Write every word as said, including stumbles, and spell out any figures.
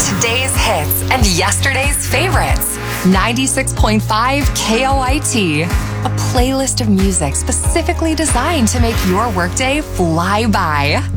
today's hits and yesterday's favorites. ninety-six point five K O I T, a playlist of music specifically designed to make your workday fly by.